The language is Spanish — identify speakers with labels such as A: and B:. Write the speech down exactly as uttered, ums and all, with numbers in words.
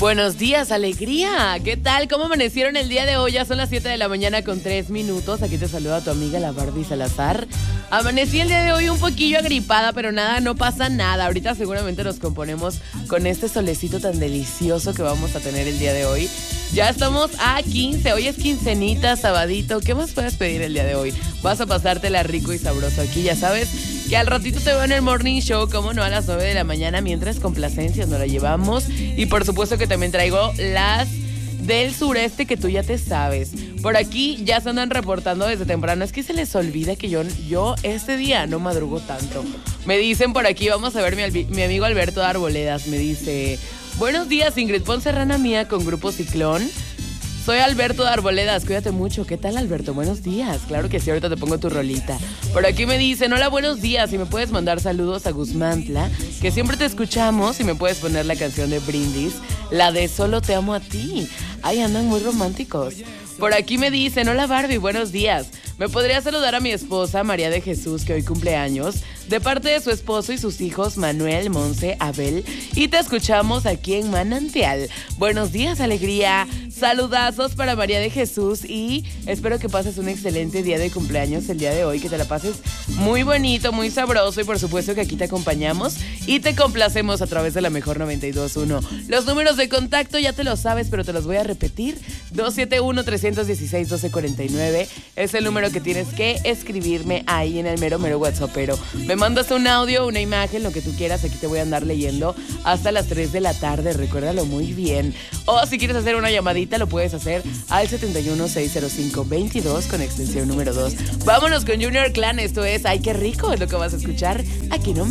A: Buenos días, alegría. ¿Qué tal? ¿Cómo amanecieron el día de hoy? Ya son las siete de la mañana con tres minutos. Aquí te saluda tu amiga la Barbie Salazar. Amanecí el día de hoy un poquillo agripada, pero nada, no pasa nada. Ahorita seguramente nos componemos con este solecito tan delicioso que vamos a tener el día de hoy. Ya estamos a quince, hoy es quincenita, sabadito. ¿Qué más puedes pedir el día de hoy? Vas a pasártela rico y sabroso aquí, ya sabes que al ratito te veo en el Morning Show, como no, a las nueve de la mañana, mientras complacencias nos la llevamos. Y por supuesto que también traigo las del sureste que tú ya te sabes. Por aquí ya se andan reportando desde temprano. Es que se les olvida que yo, yo este día no madrugo tanto. Me dicen por aquí, vamos a ver mi, mi amigo Alberto Arboledas, me dice: buenos días, Ingrid Ponce Rana Mía con Grupo Ciclón. Soy Alberto de Arboledas, cuídate mucho. ¿Qué tal, Alberto? Buenos días. Claro que sí, ahorita te pongo tu rolita. Por aquí me dicen: hola, buenos días. Y me puedes mandar saludos a Guzmantla, que siempre te escuchamos. Y me puedes poner la canción de Brindis, la de Solo te amo a ti. Ay, andan muy románticos. Por aquí me dicen: hola, Barbie, buenos días. ¿Me podría saludar a mi esposa, María de Jesús, que hoy cumple años, de parte de su esposo y sus hijos, Manuel, Monse, Abel? Y te escuchamos aquí en Manantial. Buenos días, alegría. Saludazos para María de Jesús y espero que pases un excelente día de cumpleaños el día de hoy, que te la pases muy bonito, muy sabroso y por supuesto que aquí te acompañamos y te complacemos a través de la Mejor noventa y dos punto uno. Los números de contacto ya te los sabes, pero te los voy a repetir. dos siete uno, tres uno seis, uno dos cuatro nueve es el número que tienes que escribirme ahí en el mero mero WhatsAppero. Me mandas un audio, una imagen, lo que tú quieras, aquí te voy a andar leyendo hasta las tres de la tarde, recuérdalo muy bien. O si quieres hacer una llamadita, lo puedes hacer al setenta y uno, seiscientos cinco, veintidós con extensión número dos. Vámonos con Junior Clan, esto es Ay, qué rico, es lo que vas a escuchar aquí nomás.